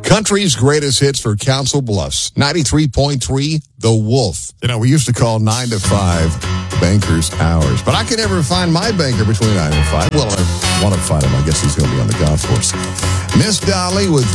Country's greatest hits for Council Bluffs. 93.3, The Wolf. You know, we used to call 9 to 5 banker's hours, but I can never find my banker between 9 and 5. Well, I want to find him. I guess he's going to be on the golf course. Miss Dolly with